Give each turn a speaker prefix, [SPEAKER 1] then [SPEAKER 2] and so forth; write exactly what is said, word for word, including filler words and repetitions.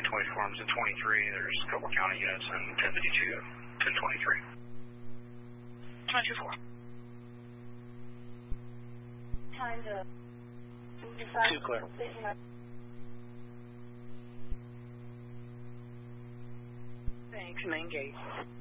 [SPEAKER 1] twenty-four, I'm in twenty-three. There's a couple county units in ten fifty-two, ten twenty-three.
[SPEAKER 2] twenty-two four.
[SPEAKER 3] Time to decide.
[SPEAKER 4] Two clear.
[SPEAKER 2] Thanks, main gate.